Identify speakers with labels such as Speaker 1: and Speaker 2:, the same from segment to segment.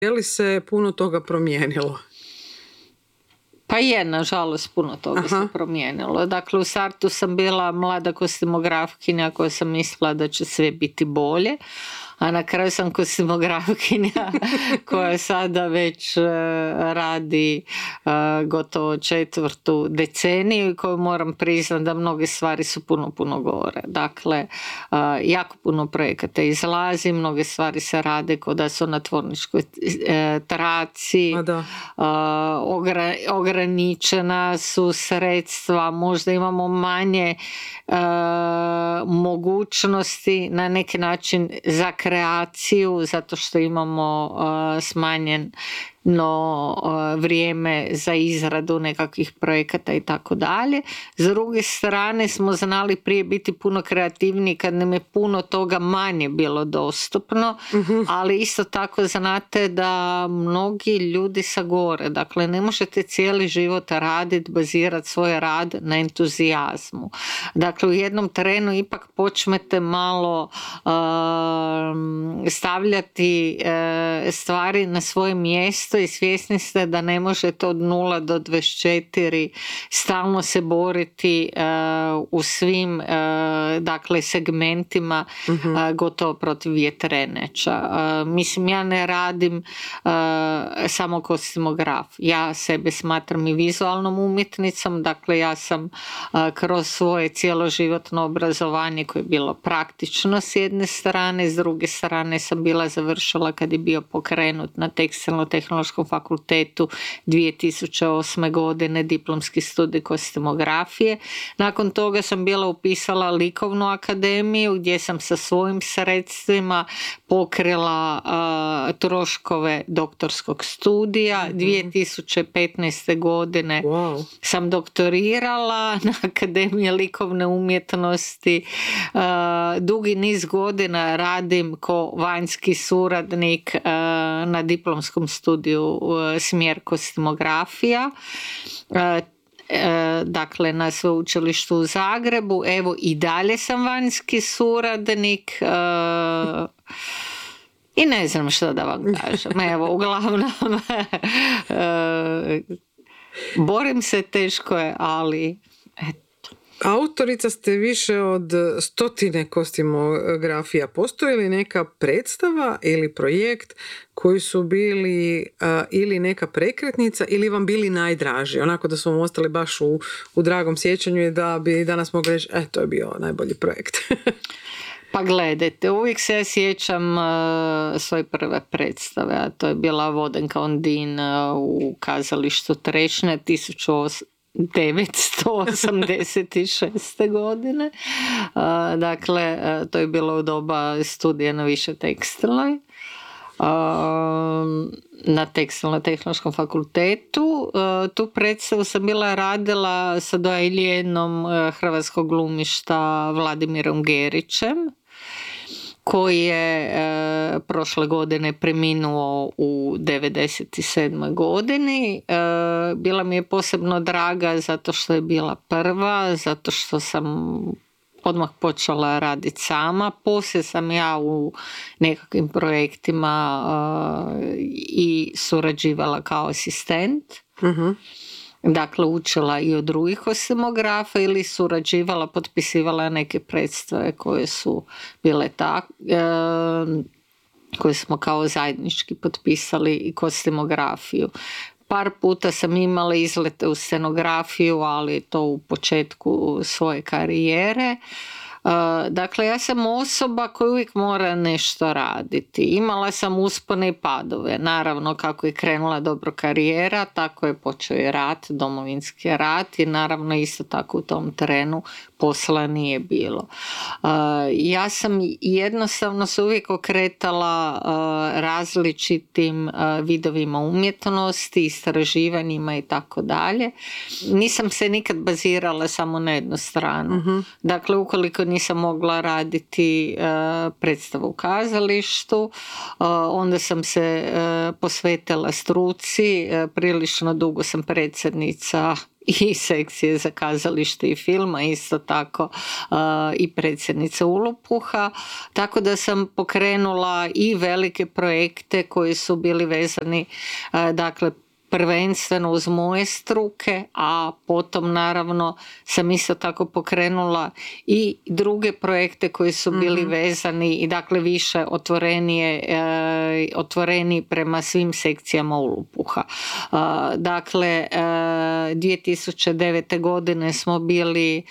Speaker 1: Je li se puno toga promijenilo?
Speaker 2: Pa je, nažalost, puno toga se promijenilo. Dakle, u startu sam bila mlada kostimografkinja koja sam mislila da će sve biti bolje, a na kraju sam kostimografkinja koja sada već radi gotovo 4. deceniju i koju moram priznati da mnoge stvari su puno gore. Dakle, jako puno projekata izlazi, mnoge stvari se rade kao da su na tvorničkoj traci, ograničena su sredstva, možda imamo manje mogućnosti na neki način za kreaciju, zato što imamo smanjen vrijeme za izradu nekakvih projekata i tako dalje. S druge strane smo znali prije biti puno kreativniji kad nam je puno toga manje bilo dostupno, ali isto tako znate da mnogi ljudi sa gore, dakle ne možete cijeli život raditi, bazirati svoj rad na entuzijazmu. Dakle u jednom trenu ipak počnete malo stavljati stvari na svoje mjesto i svjesni ste da ne možete od 0 do 24 stalno se boriti u svim dakle segmentima gotovo protiv vjetrenjača. Mislim, ja ne radim samo kostimograf. Ja sebe smatram i vizualnom umjetnicom, dakle ja sam kroz svoje cjeloživotno obrazovanje koje je bilo praktično s jedne strane, s druge strane sam bila završila kad je bio pokrenut na Tekstilno-tehnološkom fakultetu 2008. godine diplomski studij kostimografije. Nakon toga sam bila upisala likovnu akademiju gdje sam sa svojim sredstvima pokrila troškove doktorskog studija. 2015. godine sam doktorirala na Akademiji likovne umjetnosti. Dugi niz godina radim ko vanjski suradnik na diplomskom studiju smjer kostimografija, dakle na sveučilištu u Zagrebu. Evo i dalje sam vanjski suradnik i ne znam što da vam kažem. Evo, uglavnom borim se, teško je, ali
Speaker 1: Autorica ste više od 100 kostimografija. Postoji li neka predstava ili projekt koji su bili ili neka prekretnica ili vam bili najdraži? Onako da su vam ostali baš u dragom sjećanju i da bi danas mogli reći to je bio najbolji projekt.
Speaker 2: Pa gledajte, uvijek se ja sjećam svoje prve predstave, a to je bila Vodenka Ondin u kazalištu Trešnje 1986. godine. Dakle, to je bilo u doba studija na Više tekstilnoj. Na Tekstilno-tehnološkom fakultetu. Tu predstavu sam bila radila sa doajljenom hrvatskog glumišta Vladimirom Gerićem, koji je prošle godine preminuo u 97. godini. Bila mi je posebno draga zato što je bila prva, zato što sam odmah počela raditi sama. Poslije sam ja u nekakvim projektima i surađivala kao asistent. Dakle, učila i od drugih kostimografa ili surađivala, potpisivala neke predstave koje su bile koje smo kao zajednički potpisali i kostimografiju. Par puta sam imala izlete u scenografiju, ali to u početku svoje karijere. Dakle, ja sam osoba koja uvijek mora nešto raditi. Imala sam uspone i padove. Naravno, kako je krenula dobro karijera, tako je počeo i rat, domovinski rat, i naravno isto tako u tom trenu posla nije bilo. Ja sam jednostavno se uvijek okretala različitim vidovima umjetnosti, istraživanjima i tako dalje. Nisam se nikad bazirala samo na jednu stranu. Dakle, ukoliko nisam mogla raditi predstavu u kazalištu, onda sam se posvetila struci. Prilično dugo sam predsjednica i sekcije za kazalište i filma, isto tako i predsjednica Ulupuha, tako da sam pokrenula i velike projekte koji su bili vezani, dakle, prvenstveno uz moje struke, a potom naravno sam isto tako pokrenula i druge projekte koji su bili vezani i dakle više otvoreniji prema svim sekcijama Ulupuha. Dakle, 2009. godine smo bili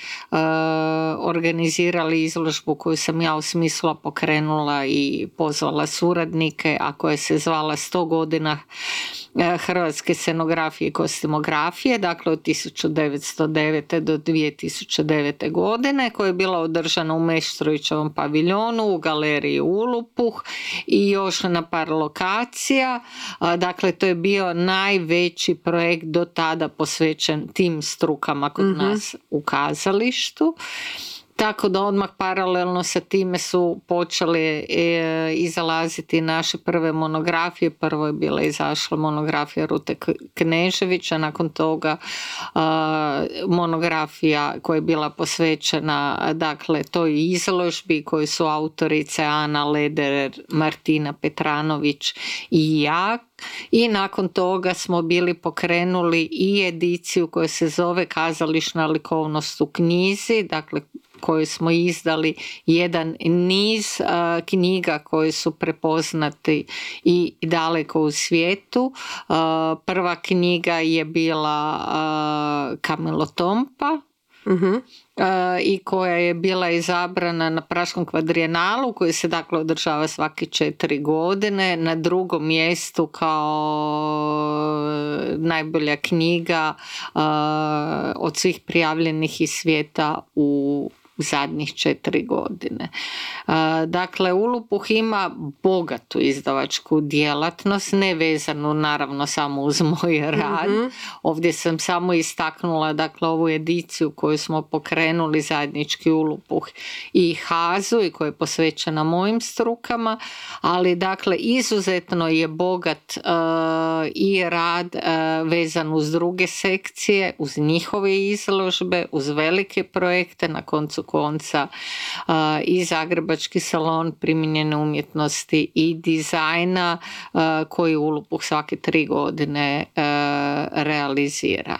Speaker 2: organizirali izložbu koju sam ja osmislila, pokrenula i pozvala suradnike, a koja se zvala 100 godina hrvatske scenografije i kostimografije, dakle od 1909. do 2009. godine, koja je bila održana u Meštrovićevom paviljonu, u galeriji Ulupuh i još na par lokacija. Dakle, to je bio najveći projekt do tada posvećen tim strukama kod nas u kazalištu. Tako da odmah paralelno sa time su počele izalaziti naše prve monografije. Prvo je bila izašla monografija Rute Kneževića, nakon toga monografija koja je bila posvećena dakle toj izložbi koju su autorice Ana Lederer, Martina Petranović i ja. I nakon toga smo bili pokrenuli i ediciju koja se zove Kazališna likovnost u knjizi, dakle koju smo izdali jedan niz knjiga koje su prepoznati i daleko u svijetu. Prva knjiga je bila Kamelotompa, i koja je bila izabrana na Praškom kvadrijenalu koji se dakle održava svake 4 godine, na drugom mjestu kao najbolja knjiga od svih prijavljenih iz svijeta u zadnjih 4 godine. Dakle, Ulupuh ima bogatu izdavačku djelatnost, ne vezanu naravno samo uz moj rad. Ovdje sam samo istaknula dakle ovu ediciju koju smo pokrenuli zajednički Ulupuh i HAZU i koja je posvećena mojim strukama, ali dakle izuzetno je bogat i rad vezan uz druge sekcije, uz njihove izložbe, uz velike projekte, na koncu konca i Zagrebački salon primijenjene umjetnosti i dizajna koji Ulupuh svake 3 godine realizira.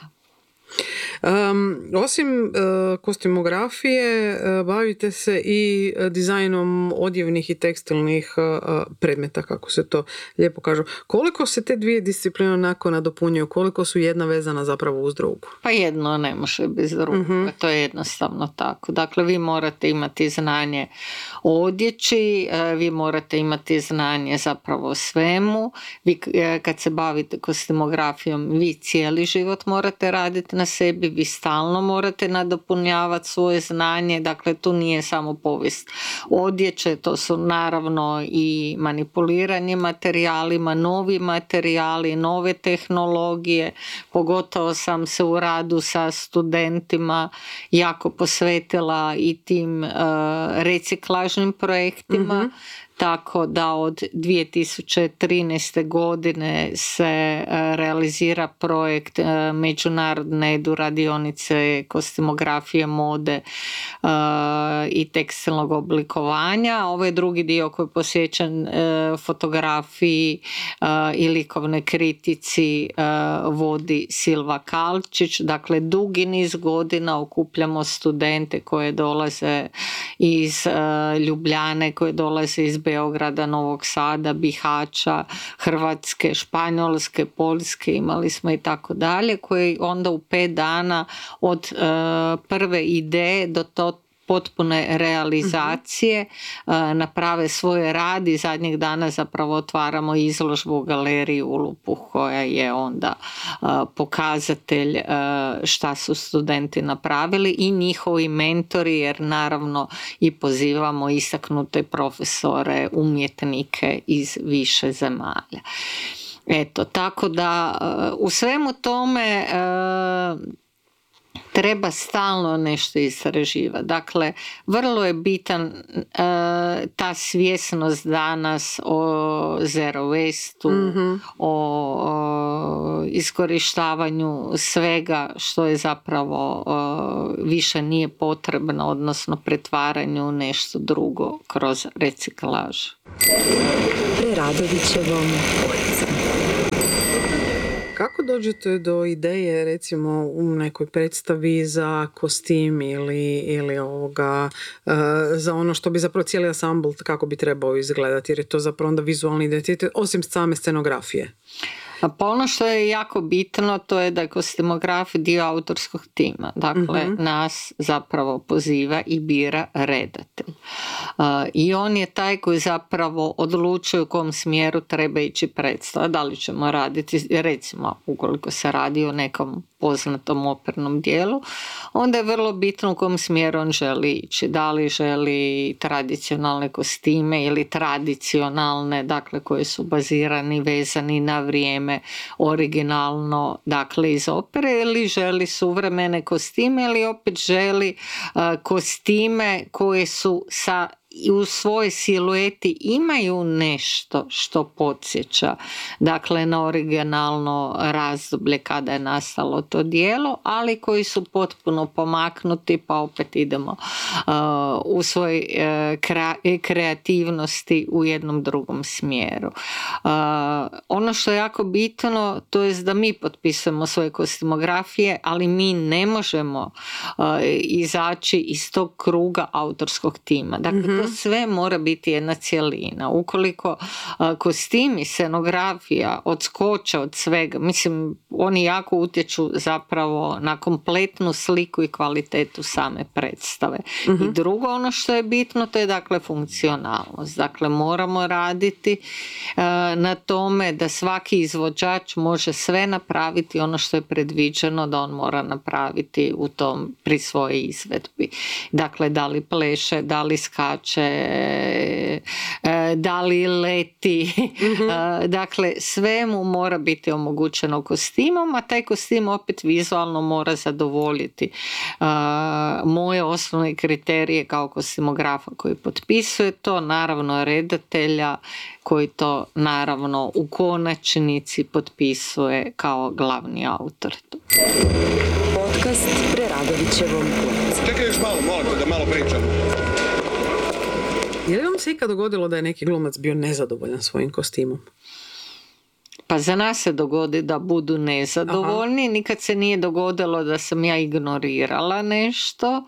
Speaker 1: Osim kostimografije bavite se i dizajnom odjevnih i tekstilnih predmeta, kako se to lijepo kažu. Koliko se te dvije discipline onako nadopunjuju? Koliko su jedna vezana zapravo uz drugu?
Speaker 2: Pa jedno ne može bez drugoga, to je jednostavno tako. Dakle, vi morate imati znanje o odjeći, vi morate imati znanje zapravo o svemu. Vi kad se bavite kostimografijom, vi cijeli život morate raditi na sebi, vi stalno morate nadopunjavati svoje znanje, dakle tu nije samo povijest odjeće, to su naravno i manipuliranje materijalima, novi materijali, nove tehnologije, pogotovo sam se u radu sa studentima jako posvetila i tim reciklažnim projektima. Tako da od 2013. godine se realizira projekt međunarodne radionice kostimografije, mode i tekstilnog oblikovanja. Ovo je drugi dio koji je posvećen fotografiji i likovne kritici, vodi Silva Kalčić. Dakle, dugi niz godina okupljamo studente koje dolaze iz Ljubljane, koje dolaze iz Beograda, Novog Sada, Bihaća, Hrvatske, Španjolske, Poljske, imali smo i tako dalje, koji onda u 5 dana od prve ideje do potpune realizacije naprave svoj rad i zadnjeg dana zapravo otvaramo izložbu u galeriji Ulupuh koja je onda pokazatelj šta su studenti napravili i njihovi mentori, jer naravno i pozivamo istaknute profesore, umjetnike iz više zemalja. Eto, tako da u svemu tome treba stalno nešto istraživati. Dakle, vrlo je bitan ta svjesnost danas o zero waste-u, o iskorištavanju svega što je zapravo više nije potrebno, odnosno pretvaranju u nešto drugo kroz reciklažu.
Speaker 3: Preradovićevom policom.
Speaker 1: Kako dođete do ideje, recimo, u nekoj predstavi za kostim ili za ono što bi zapravo cijeli ansambl kako bi trebao izgledati, jer je to zapravo onda vizualni identitet, osim same scenografije?
Speaker 2: Pa ono što je jako bitno, to je da je kostimograf dio autorskog tima. Dakle, nas zapravo poziva i bira redatelj. I on je taj koji zapravo odlučuje u kom smjeru treba ići predstava. Da li ćemo raditi, recimo, ukoliko se radi o nekom poznatom opernom dijelu, onda je vrlo bitno u kom smjeru on želi ići. Da li želi tradicionalne kostime ili tradicionalne, dakle, koje su bazirani, vezani na vrijeme, originalno, dakle, iz opere, ili želi suvremene kostime, ili opet želi kostime koje su i u svojoj silueti imaju nešto što podsjeća, dakle, na originalno razdoblje kada je nastalo to djelo, ali koji su potpuno pomaknuti, pa opet idemo u svoj kreativnosti u jednom drugom smjeru. Ono što je jako bitno, to je da mi potpisujemo svoje kostimografije, ali mi ne možemo izaći iz tog kruga autorskog tima. Dakle, to sve mora biti jedna cjelina. Ukoliko kostimi, scenografija odskoče od svega, mislim, oni jako utječu zapravo na kompletnu sliku i kvalitetu same predstave. I drugo, ono što je bitno, to je, dakle, funkcionalnost. Dakle, moramo raditi na tome da svaki izvođač može sve napraviti ono što je predviđeno da on mora napraviti pri svojoj izvedbi. Dakle, da li pleše, da li skače, da li leti, dakle, sve mu mora biti omogućeno kostimom, a taj kostim opet vizualno mora zadovoljiti moje osnovne kriterije kao kostimografa koji potpisuje to, naravno redatelja koji to naravno u konačnici potpisuje kao glavni autor.
Speaker 3: Podcast Preradovićevom policom.
Speaker 4: Čekaj još malo, molim te, da malo pričam.
Speaker 1: Je li vam se ikad dogodilo da je neki glumac bio nezadovoljan svojim kostimom?
Speaker 2: Pa za nas se dogodi da budu nezadovoljni. Nikad se nije dogodilo da sam ja ignorirala nešto.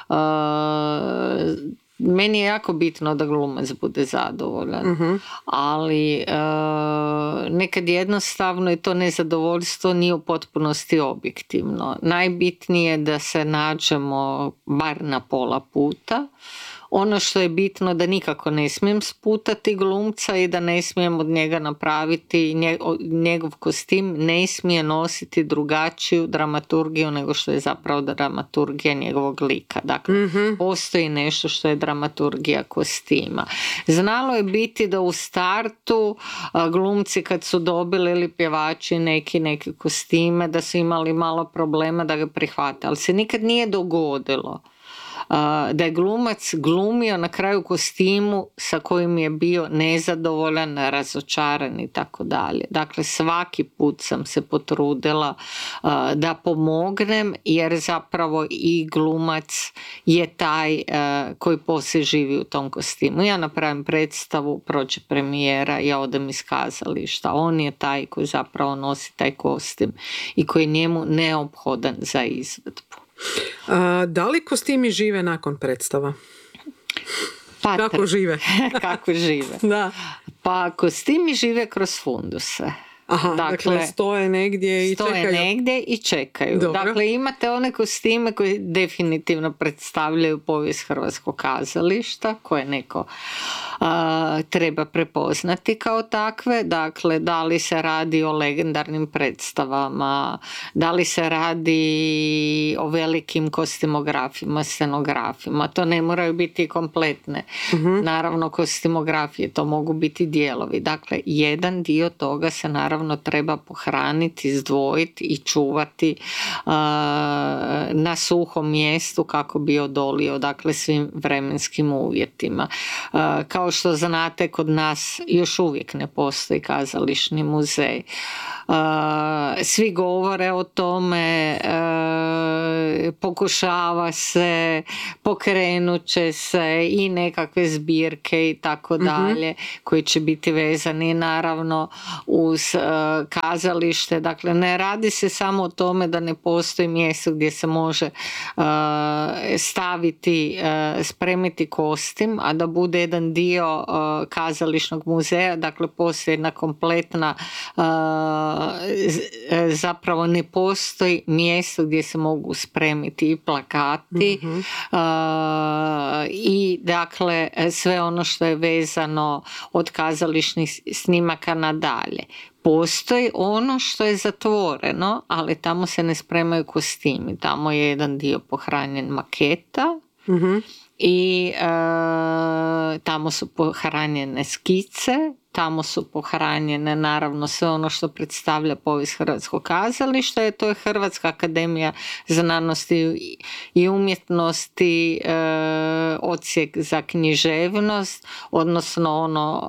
Speaker 2: Meni je jako bitno da glumac bude zadovoljan, ali nekad jednostavno je to nezadovoljstvo nije u potpunosti objektivno. Najbitnije je da se nađemo bar na pola puta. Ono što je bitno da nikako ne smijem sputati glumca i da ne smijem od njega napraviti, njegov kostim ne smije nositi drugačiju dramaturgiju nego što je zapravo dramaturgija njegovog lika. Dakle, postoji nešto što je dramaturgija kostima. Znalo je biti da u startu glumci kad su dobili ili pjevači neke kostime da su imali malo problema da ga prihvate, ali se nikad nije dogodilo da je glumac glumio na kraju kostimu sa kojim je bio nezadovoljan, razočaran i tako dalje. Dakle, svaki put sam se potrudila da pomognem, jer zapravo i glumac je taj koji poslije živi u tom kostimu. Ja napravim predstavu, prođe premijera, ja odem iz kazališta. On je taj koji zapravo nosi taj kostim i koji je njemu neophodan za izvedbu.
Speaker 1: Da li kostimi žive nakon predstava?
Speaker 2: Pa,
Speaker 1: kako žive?
Speaker 2: Kako žive?
Speaker 1: Da.
Speaker 2: Pa kostimi žive kroz funduse.
Speaker 1: Aha, dakle stoje negdje i čekaju.
Speaker 2: Stoje negdje i čekaju.
Speaker 1: Dobro.
Speaker 2: Dakle, imate one kostime koji definitivno predstavljaju povijest hrvatskog kazališta, koje neko treba prepoznati kao takve. Dakle, da li se radi o legendarnim predstavama, da li se radi o velikim kostimografima, scenografima. To ne moraju biti kompletne. Naravno, kostimografije, to mogu biti dijelovi. Dakle, jedan dio toga se naravno treba pohraniti, izdvojiti i čuvati na suhom mjestu kako bi odolio, dakle, svim vremenskim uvjetima. Kao što znate, kod nas još uvijek ne postoji kazališni muzej. svi govore o tome, pokušava se, pokrenut će se i nekakve zbirke i tako dalje, koji će biti vezani naravno uz kazalište. Dakle, ne radi se samo o tome da ne postoji mjesto gdje se može staviti, spremiti kostim, a da bude jedan dio kazališnog muzeja. Dakle, postoji jedna kompletna, zapravo ne postoji mjesto gdje se mogu spremiti i plakati i dakle sve ono što je vezano od kazališnih snimaka nadalje. Postoji ono što je zatvoreno, ali tamo se ne spremaju kostimi. Tamo je jedan dio pohranjen maketa i tamo su pohranjene skice, tamo su pohranjene naravno sve ono što predstavlja povijest hrvatskog kazališta. To je Hrvatska akademija znanosti i umjetnosti, odsjek za književnost, odnosno ono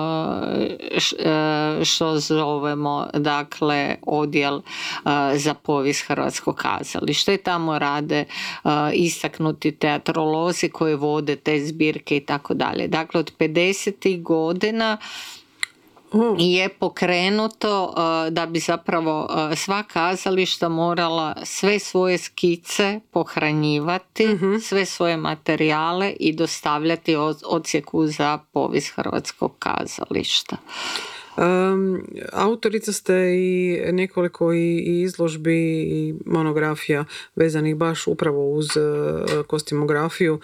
Speaker 2: što zovemo dakle odjel za povijest hrvatskog kazališta. I tamo rade istaknuti teatrolozi koji vode te zbirke i tako dalje. Dakle, od 50. godina je pokrenuto da bi zapravo sva kazališta morala sve svoje skice pohranjivati, sve svoje materijale i dostavljati odsjeku za povijest hrvatskog kazališta.
Speaker 1: Autorica ste i nekoliko i izložbi i monografija vezanih baš upravo uz kostimografiju.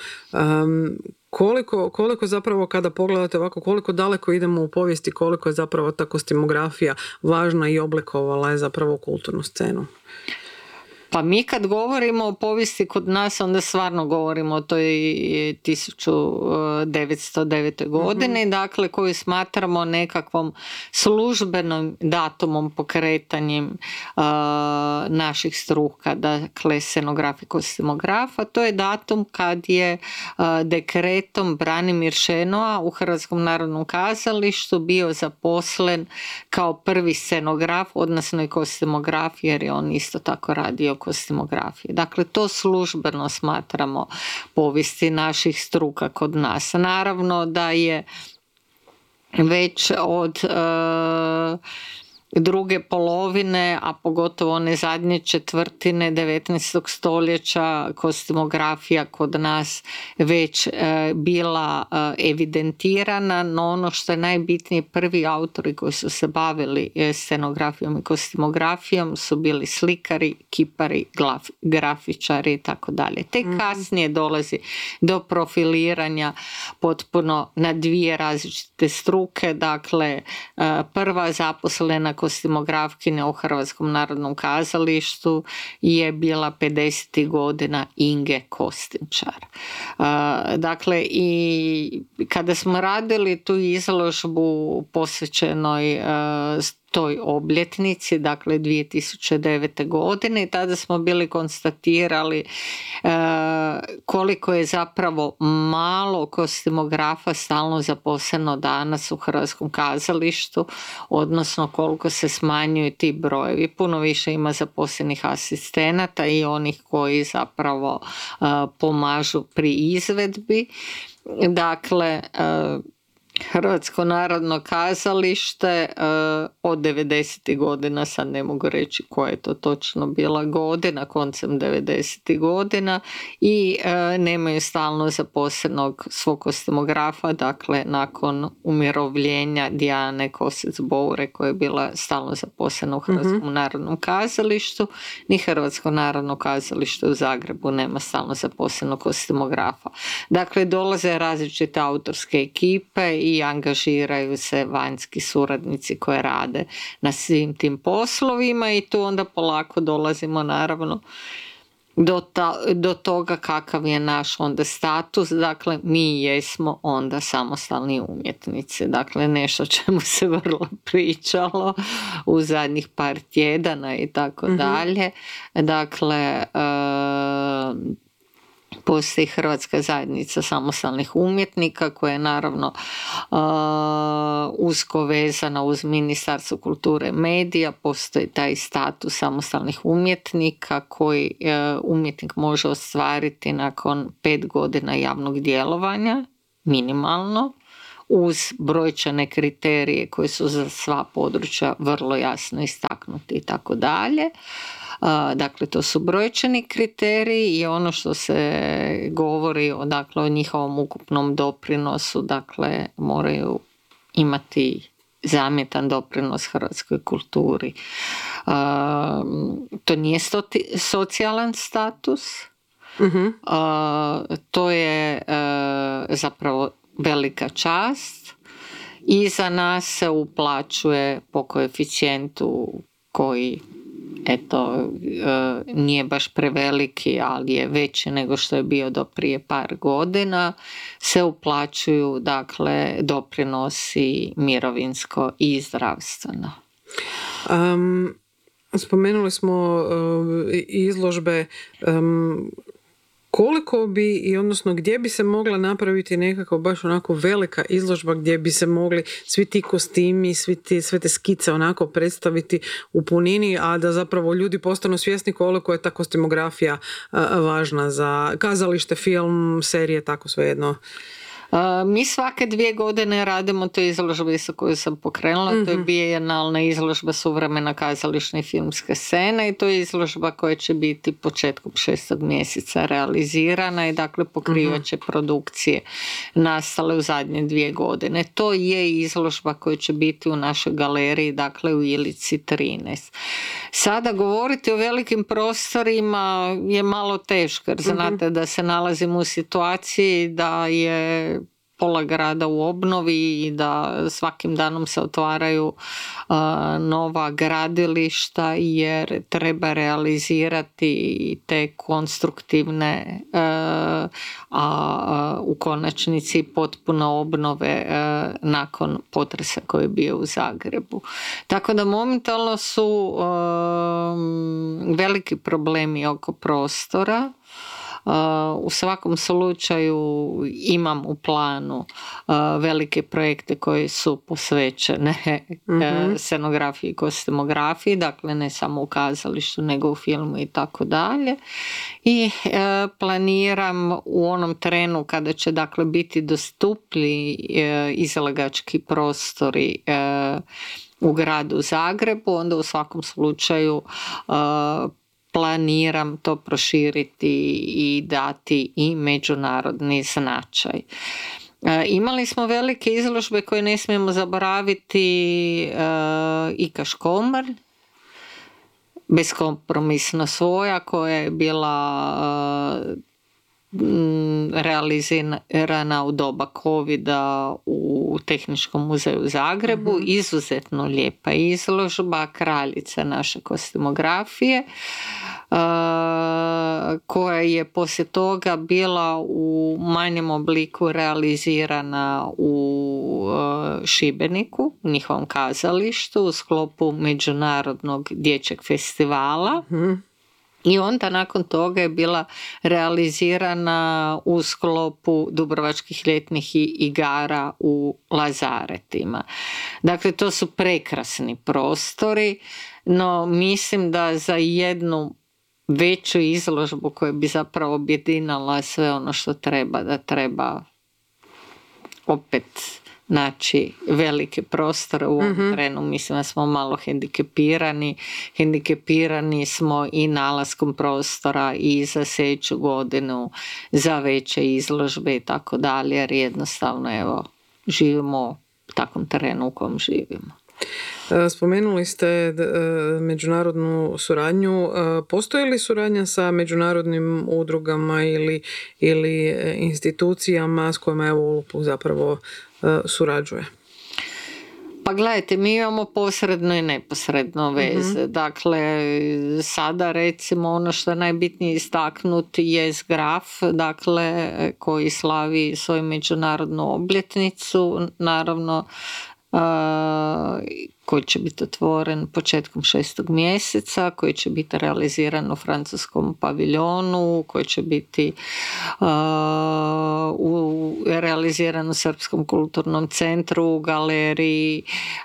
Speaker 1: Koliko zapravo kada pogledate ovako, koliko daleko idemo u povijesti, koliko je zapravo ta kostimografija važna i oblikovala je zapravo kulturnu scenu?
Speaker 2: Pa mi kad govorimo o povijesti kod nas, onda stvarno govorimo o toj 1909. godini, dakle koju smatramo nekakvom službenom datumom pokretanjem naših struka, dakle scenograf i kostimografa. To je datum kad je dekretom Branimir Šenoa u Hrvatskom narodnom kazalištu bio zaposlen kao prvi scenograf, odnosno i kostimograf, jer je on isto tako radio kostimografije. Dakle, to službeno smatramo povijesti naših struka kod nas. Naravno da je već od druge polovine, a pogotovo one zadnje četvrtine 19. stoljeća kostimografija kod nas već bila evidentirana, no ono što je najbitnije, prvi autori koji su se bavili scenografijom i kostimografijom su bili slikari, kipari, grafičari i tako dalje. Tek kasnije dolazi do profiliranja potpuno na dvije različite struke. Dakle, prva zaposlena kostimografkinja u Hrvatskom narodnom kazalištu je bila 50. godina Inge Kostinčar. Dakle, i kada smo radili tu izložbu posvećenoj toj obljetnici, dakle 2009. godine, i tada smo bili konstatirali koliko je zapravo malo kostimografa stalno zaposleno danas u Hrvatskom kazalištu, odnosno koliko se smanjuju ti brojevi. Puno više ima zaposlenih asistenata i onih koji zapravo pomažu pri izvedbi. Dakle, Hrvatsko narodno kazalište od 90. godina, sad ne mogu reći koja je to točno bila godina, koncem 90. godina, i nemaju stalno zaposlenog svog kostimografa. Dakle, nakon umirovljenja Dijane Kosec-Boure, koja je bila stalno zaposlena u Hrvatskom narodnom kazalištu, ni Hrvatsko narodno kazalište u Zagrebu nema stalno zaposlenog kostimografa. Dakle, dolaze različite autorske ekipe i angažiraju se vanjski suradnici koji rade na svim tim poslovima, i tu onda polako dolazimo naravno do toga kakav je naš onda status. Dakle, mi jesmo onda samostalni umjetnici. Dakle, nešto čemu se vrlo pričalo u zadnjih par tjedana i tako dalje. Dakle, Postoji Hrvatska zajednica samostalnih umjetnika koja je naravno usko vezana uz Ministarstvo kulture i medija. Postoji taj status samostalnih umjetnika koji umjetnik može ostvariti nakon 5 godina javnog djelovanja, minimalno, uz brojčane kriterije koji su za sva područja vrlo jasno istaknuti i tako dalje. Dakle, to su brojčani kriteriji i ono što se govori o njihovom ukupnom doprinosu, dakle, moraju imati zamjetan doprinos hrvatskoj kulturi. To nije socijalan status, to je zapravo velika čast i za nas se uplaćuje po koeficijentu koji nije baš preveliki, ali je veći nego što je bio do prije par godina, se uplaćuju dakle doprinosi mirovinsko i zdravstveno.
Speaker 1: Spomenuli smo izložbe. Koliko bi i odnosno gdje bi se mogla napraviti nekako baš onako velika izložba gdje bi se mogli svi ti kostimi, sve te skice onako predstaviti u punini, a da zapravo ljudi postanu svjesni koliko je ta kostimografija važna za kazalište, film, serije, tako svejedno.
Speaker 2: Mi svake 2 godine radimo to izložbe sa koju sam pokrenula, to je bijenalna izložba suvremena kazališna i filmska scena i to je izložba koja će biti početkom 6. mjeseca realizirana i dakle pokrivat će produkcije nastale u zadnje 2 godine. To je izložba koja će biti u našoj galeriji, dakle u Ilici 13. Sada govoriti o velikim prostorima je malo teško, jer znate da se nalazimo u situaciji da je pola grada u obnovi i da svakim danom se otvaraju nova gradilišta jer treba realizirati te konstruktivne a u konačnici potpuno obnove nakon potresa koji je bio u Zagrebu. Tako da momentalno su veliki problemi oko prostora. U svakom slučaju imam u planu velike projekte koji su posvećene scenografiji i kostimografiji, dakle ne samo u kazalištu nego u filmu i tako dalje. I planiram u onom trenu kada će dakle biti dostupni izlagački prostori u gradu Zagrebu, onda u svakom slučaju planiram to proširiti i dati i međunarodni značaj. Imali smo velike izložbe koje ne smijemo zaboraviti, Ika Škomar, Beskompromisno svoja, koja je bila realizirana u doba covida u Tehničkom muzeju u Zagrebu. Izuzetno lijepa izložba, kraljica naše kostimografije, koja je poslije toga bila u manjem obliku realizirana u Šibeniku, u njihovom kazalištu u sklopu Međunarodnog dječjeg festivala. I onda nakon toga je bila realizirana u sklopu Dubrovačkih ljetnih igara u Lazaretima. Dakle, to su prekrasni prostori, no mislim da za jednu veću izložbu koja bi zapravo objedinala sve ono što treba, da treba opet naći velike prostore u ovom trenu. Mislim da smo malo hendikepirani smo i nalaskom prostora i za sljedeću godinu za veće izložbe i tako dalje, jer jednostavno živimo u takvom terenu u kojem živimo.
Speaker 1: Spomenuli ste međunarodnu suradnju. Postoji li suradnja sa međunarodnim udrugama ili institucijama s kojima ULUP zapravo surađuje?
Speaker 2: Pa gledajte, mi imamo posredno i neposredno veze. Dakle, sada recimo ono što je najbitnije istaknuti je Graf, dakle, koji slavi svoju međunarodnu obljetnicu, naravno koji će biti otvoren početkom 6. mjeseca, koji će biti realiziran u francuskom paviljonu, koji će biti realiziran u Srpskom kulturnom centru, u galeriji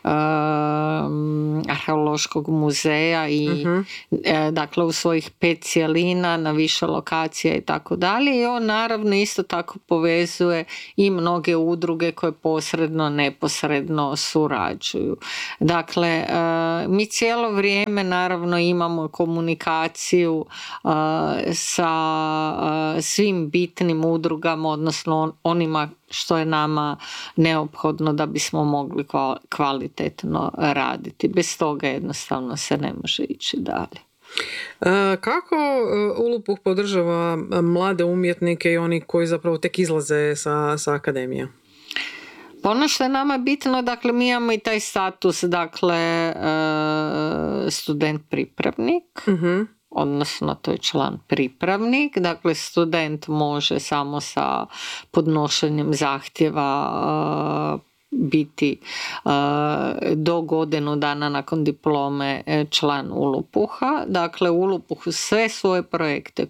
Speaker 2: Arheološkog muzeja i dakle u svojih 5 cjelina na više lokacija i tako dalje. I on naravno isto tako povezuje i mnoge udruge koje posredno, neposredno surađuju. Dakle, mi cijelo vrijeme naravno imamo komunikaciju sa svim bitnim udrugama, odnosno onima što je nama neophodno da bismo mogli kvalitetno raditi. Bez toga jednostavno se ne može ići dalje.
Speaker 1: Kako Ulupuh podržava mlade umjetnike i oni koji zapravo tek izlaze sa akademije?
Speaker 2: Ono što je nama bitno, dakle, mi imamo i taj status, dakle, student pripravnik, odnosno to je član pripravnik, dakle student može samo sa podnošenjem zahtjeva biti do godinu dana nakon diplome član Ulupuha. Dakle, Ulupuh sve svoje projekte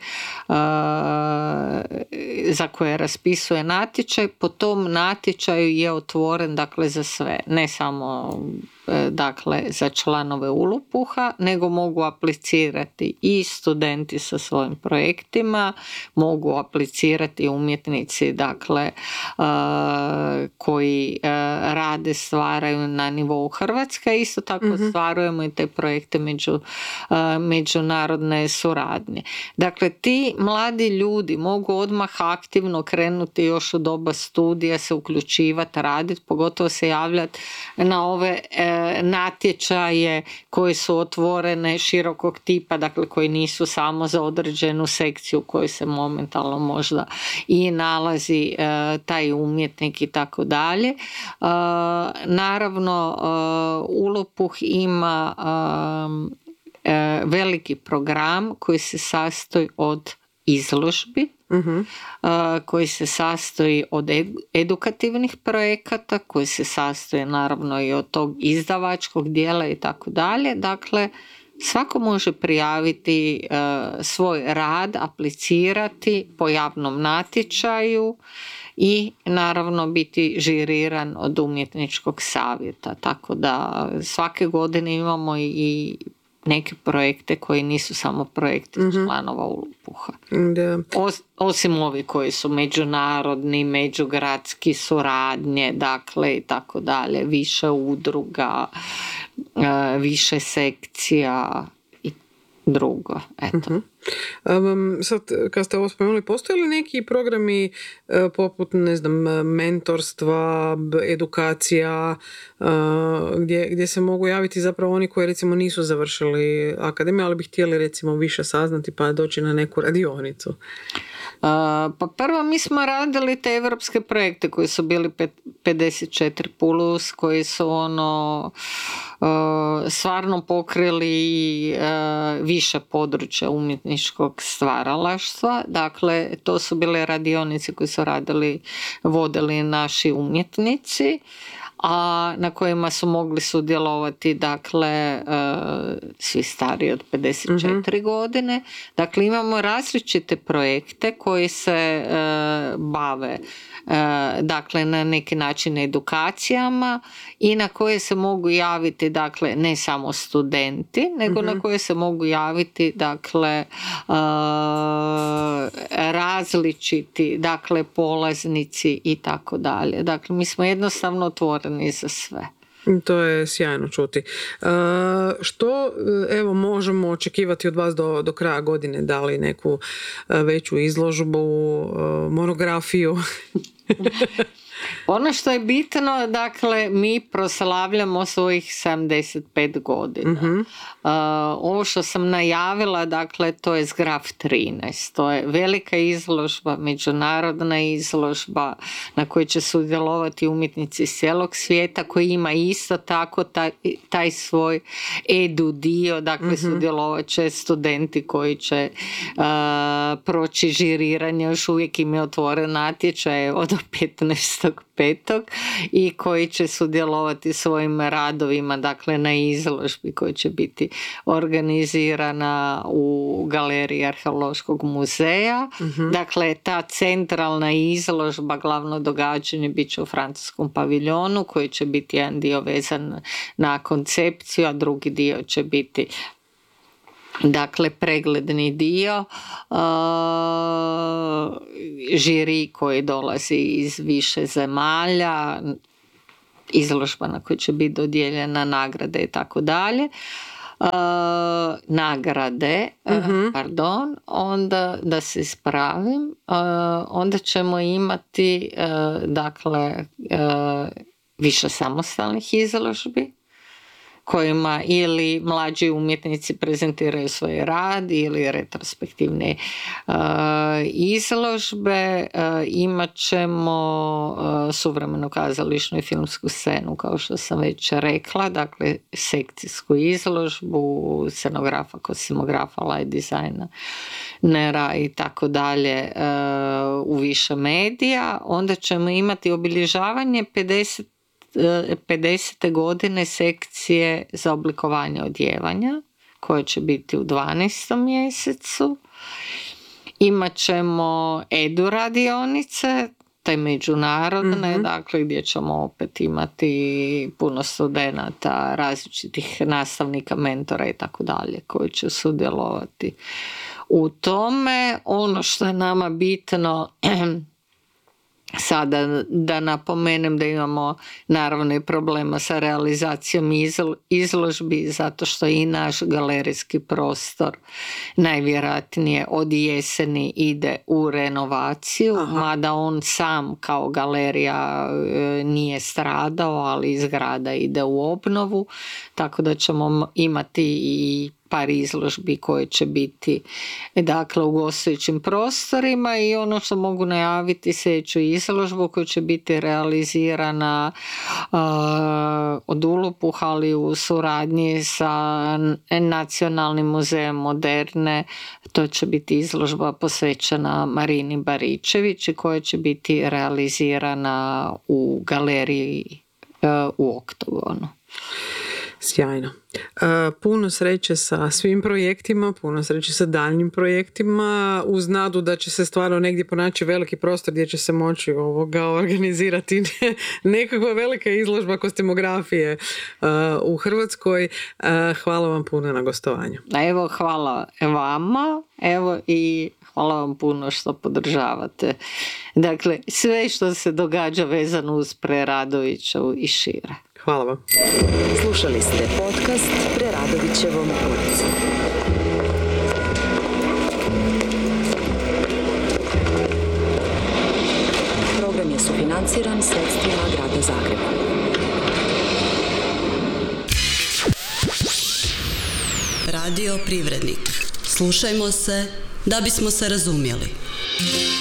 Speaker 2: za koje raspisuje natječaj, po tom natječaju je otvoren, dakle, za sve, ne samo dakle za članove Ulupuha, nego mogu aplicirati i studenti sa svojim projektima, mogu aplicirati umjetnici, dakle, koji rade, stvaraju na nivou Hrvatske. Isto tako stvarujemo i te projekte međunarodne suradnje. Dakle, ti mladi ljudi mogu odmah aktivno krenuti još u doba studija, se uključivati, raditi, pogotovo se javljati na ove natječaje koji su otvorene širokog tipa, dakle koji nisu samo za određenu sekciju u kojoj se momentalno možda i nalazi taj umjetnik i tako dalje. Naravno, Ulupuh ima veliki program koji se sastoji od izložbi, koji se sastoji od edukativnih projekata, koji se sastoji naravno i od tog izdavačkog dijela i tako dalje. Dakle, svako može prijaviti svoj rad, aplicirati po javnom natječaju i naravno biti žiriran od umjetničkog savjeta. Tako da svake godine imamo i neke projekte koji nisu samo projekti članova Ulupuha. Osim ovi koji su međunarodni, međugradski, suradnje, dakle i tako dalje, više udruga, više sekcija i drugo. Eto.
Speaker 1: Sad, kad ste ovo spomenuli, postoje li neki programi poput, ne znam, mentorstva, edukacija, gdje se mogu javiti zapravo oni koji recimo nisu završili akademiju, ali bi htjeli recimo više saznati pa doći na neku radionicu?
Speaker 2: Pa prvo mi smo radili te evropske projekte koji su bili 54+, koji su stvarno pokrili više područja umjetničkog stvaralaštva. Dakle, to su bile radionice koje su vodili naši umjetnici, a na kojima su mogli sudjelovati, dakle, svi stariji od 54 godine. Dakle, imamo različite projekte koji se bave, dakle, na neki način edukacijama i na koje se mogu javiti, dakle, ne samo studenti, nego na koje se mogu javiti, dakle, različiti, dakle, polaznici i tako dalje. Dakle, mi smo jednostavno otvoreni za sve.
Speaker 1: To je sjajno čuti. Što evo možemo očekivati od vas do kraja godine? Da li neku veću izložbu, monografiju?
Speaker 2: Ono što je bitno, dakle, mi proslavljamo svojih 75 godina. Ovo što sam najavila, dakle, to je Zgraf 13. To je velika izložba, međunarodna izložba na kojoj će sudjelovati umjetnici iz cijelog svijeta, koji ima isto tako taj svoj edu dio, dakle, sudjelovat će studenti koji će proći žiriranje, još uvijek im je otvoren natječaj od 15. 15.5. i koji će sudjelovati svojim radovima, dakle na izložbi koja će biti organizirana u galeriji Arheološkog muzeja. Dakle, ta centralna izložba, glavno događanje, bit će u francuskom paviljonu koji će biti jedan dio vezan na koncepciju, a drugi dio će biti dakle pregledni dio, žiri koji dolazi iz više zemalja, izložba na kojoj će biti dodijeljena nagrade i tako dalje. Onda da se ispravim, onda ćemo imati dakle više samostalnih izložbi kojima ili mlađi umjetnici prezentiraju svoj rad ili retrospektivne izložbe. Imat ćemo suvremenu kazališnu i filmsku scenu, kao što sam već rekla, dakle sekcijsku izložbu scenografa, kosimografa, light dizajnera i tako dalje u više medija. Onda ćemo imati obilježavanje 50. godine sekcije za oblikovanje odijevanja koje će biti u 12. mjesecu. Imat ćemo edu radionice, te međunarodne, dakle gdje ćemo opet imati puno studenata, različitih nastavnika, mentora i tako dalje koji će sudjelovati u tome. Ono što je nama bitno sada da napomenem da imamo naravno i problema sa realizacijom izložbi zato što i naš galerijski prostor najvjerojatnije od jeseni ide u renovaciju, mada on sam kao galerija nije stradao, ali zgrada ide u obnovu, tako da ćemo imati i par izložbi koje će biti dakle u gostujućim prostorima. I ono što mogu najaviti, sljedeću izložbu koja će biti realizirana od Ulupuha, ali u suradnji sa Nacionalnim muzejem moderne. To će biti izložba posvećena Marini Baričević i koja će biti realizirana u galeriji u Oktogonu.
Speaker 1: Sjajno. Puno sreće sa svim projektima, puno sreće sa daljnjim projektima, uz nadu da će se stvarno negdje pronaći veliki prostor gdje će se moći organizirati nekakva velika izložba kostimografije u Hrvatskoj. Hvala vam puno na gostovanju.
Speaker 2: Evo, hvala vama. Evo i hvala vam puno što podržavate. Dakle, sve što se događa vezano uz Preradovićevu i šire.
Speaker 1: Hvala vam.
Speaker 3: Slušali ste podcast Preradovićevom ulicom. Program je sufinanciran sredstvima Grada Zagreba.
Speaker 5: Radio Privrednik. Slušajmo se da bismo se razumjeli.